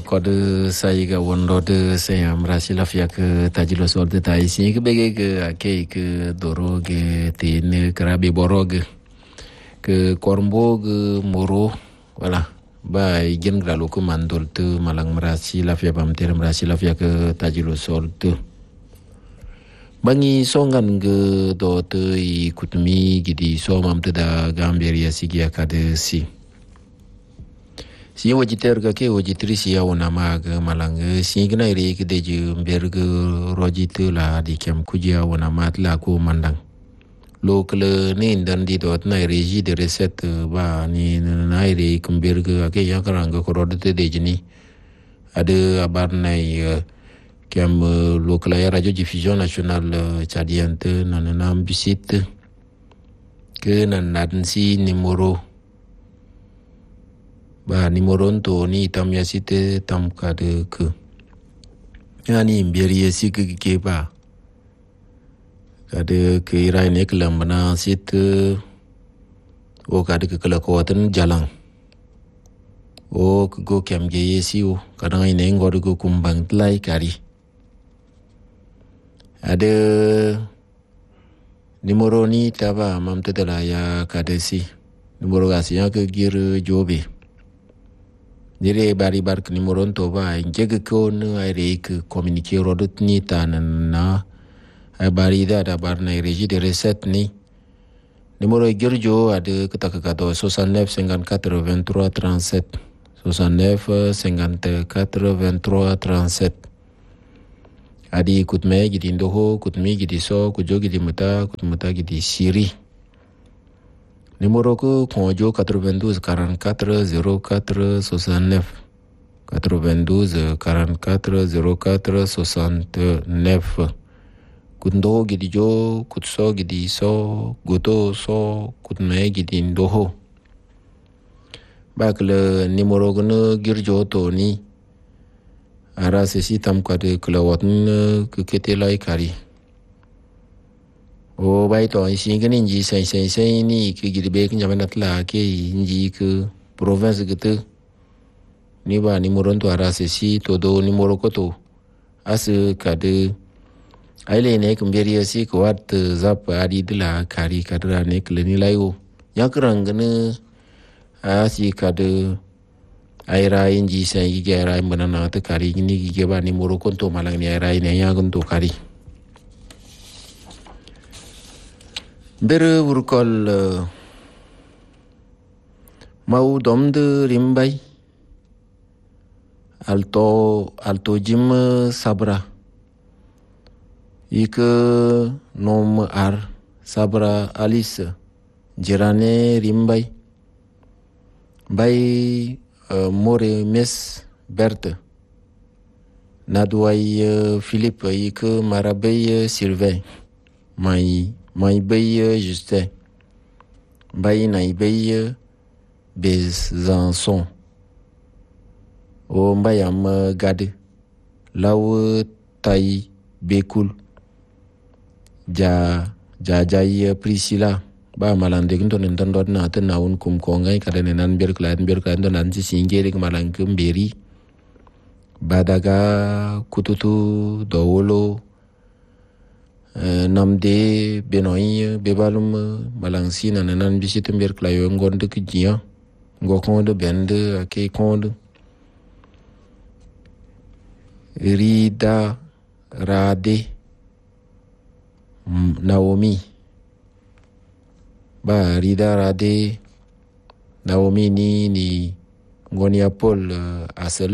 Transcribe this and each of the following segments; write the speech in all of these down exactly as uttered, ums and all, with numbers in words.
kode sai ga wondo de sai amrasi la fia ke tajilo sol de tai si ke bege ke ake ke doro ke tin krabi borog ke kormbo ke moro voilà ba gen gralo ko mandol tu malang merasi la fia pam ter merasi la fia ke tajilo sol tu bangi songan ke do te i kutumi gidi so mam te da gamberia sigi akade si si wajiter ga ke wajitri si ya wana mag malang si gna ire ke de ju berg rojitu la di kem kujia wana mat la ko mandang lokle ni ndan di dot na reji de reset ba ni na ire kum berg ake ya karanga ko rodte de jini ade abar nai kem lokla ya radio diffusion nationale chadiante nanana bisit ke nan nan si nimoro ba nimoro to ni tam ya site tam ka de ke yani mberi si ke ke ba ka de ke rai ne klam na sit o ka de ke la ko tan jalang o go kem ge si o ka na ne ngor go kumbang tlai kari ada nimoro ni taba mam te la ya ka de si nimoro ga si ya ke gir jobe dire bari bark nimoro to ba jege ko no ay ke communiquer rodot ni tan na ay bari da da bar na regie de recette ni nimoro gerjo ade ke tak ka do soixante-neuf cinquante-quatre vingt-trois trente-sept soixante-neuf cinquante-quatre vingt-trois trente-sept adi kutme gidi ndoho kutmi gidi so kujo gidi muta kutmuta gidi siri numéro ko konjo quatre-vingt-douze quarante-quatre zéro quatre soixante-neuf quatre-vingt-douze quarante-quatre zéro quatre soixante-neuf kundo gidi jo kutso gidi so goto so kutme gidi ndoho bakle numéro gono girjo to ni ara sesi tam kwade klawatn ke kete lai kari o bai to isi ngani ji sai sai sai ni ke girbe kin jamanat la ke inji ke province gitu ni ba ni moron to ara sesi to do ni moro ko to as kade aile ne kumberi si ko wat zap adi dila kari kadra ne kleni layo yakrang ne asi kade aira inji sai gi ara manana ta kari ni gi ba ni moro ko to malang ni aira ne ya gun to kari bere urkol uh, mau dom de rimbai alto alto jim sabra ik nom ar sabra alice jirane rimbai bai uh, more mes berte nadwai uh, philippe ik marabei uh, sylvain mai mai bay juste bay na bay Besançon o mbayam gade law tay bekul ja ja jay priscilla ba malande kin ton tan dot na tan nawun kum ko ngai kada ne nan ber klan ber klan don nan si singere malang kum beri badaga kututu dowolo Uh, namde benoy bebalum malangsi nanan bisit mber klayo ngonde kjiya ngokonde bende ake konde rida rade Naomi ba rida rade Naomi ni ni ngoni apol uh, asel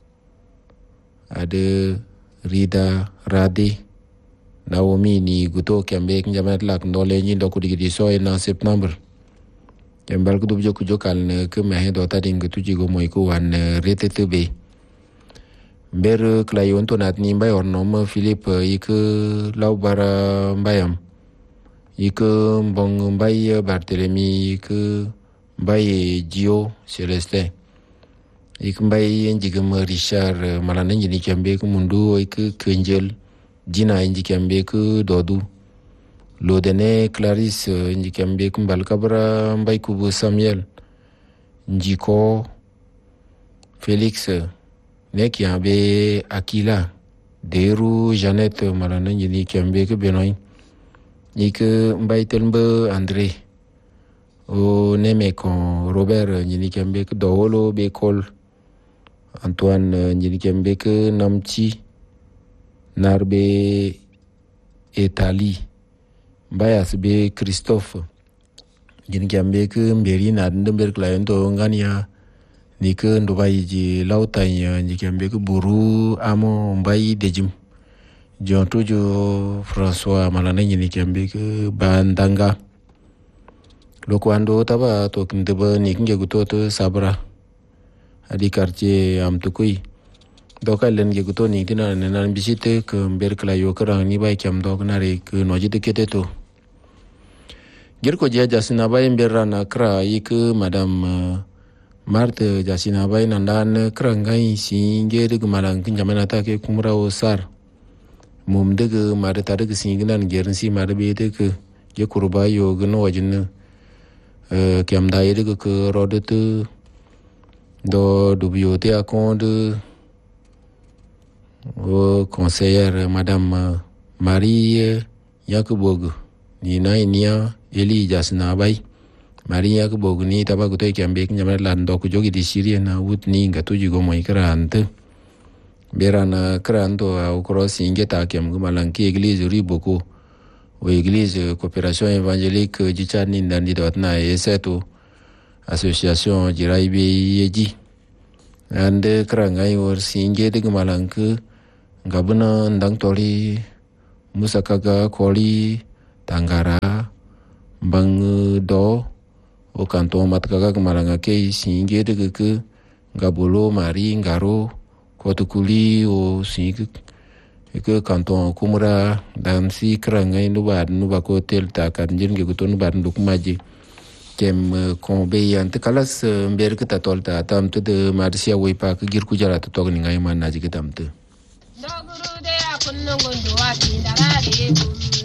ada rida rade Naomi ni guto kembe kinjamat lak ndole ni ndo kudi di so na september kembal kudu jo kujo kal ne ke mehe do ta ding tu jigo moy ko wan rete tebe ber klayon to nat ni bay ornom philippe ik law bara bayam ik bong bay barthelemy ik bay gio celeste ik bay njigam richard malana ni kembe ko mundu ik kenjel Jina inji kembe ku dodu lodene Clarisse inji kembe ku balkabra mbay ku Samuel inji ko Félix ne ki ambe Akila deru Janet malana ni ki ambe ke benoy ni ke mbay telmbe André o neme kon Robert ni ki ambe ke dowolo be kol Antoine ni ki ambe ke namchi narbe Etali mbay asbe Christophe ni ki ambe ke mberi na ndember klayento ngania ni ke ndobai ji lautanya ni ki ambe ke buru amo mbay dejim John Tujo François malana ni ki ambe ke bandanga loko ando taba to kindeba ni kinge gutoto sabra adi quartier am tukui doka len ge guto ni dina nan bisite ke mber kala yo kara ni bay kam dok nare ke nojite keteto gerko je jasina bay mberana kra yik madame Marthe jasina bay nandan kra ngai singe de malang kinjamana ta ke kumra o sar mum de mare ta de singinan gerin si mare be de ke ge kurba yo gno wajin kam dai de ke rodet do dubiote akonde au conseillère madame Marie Yakubog ni nainia Eli jasna bay Marie Yakubog ni taba gutai kambe nyamar lando ku jogi di Syria na wut ni ngatu jigo moy krante berana kranto au cross ingeta kem gumalanki église riboko o église coopération évangélique jichani ndandi dotna eseto association jiraibe yeji ande krangai or singe de gumalanku ngabuna ndang toli musakaga koli tangara bang do o kanto matkaga gumalanga ke singe de ke ngabolo mari ngaro kotukuli o singe ke kanto kumura dan si krangai no bad no bako tel ta kan jinge guton bad nduk maji kem kombe yante kalas mber ke tatolta tamte de marsia wepa ke gir ku jara to togni ngai man naji ke tamte.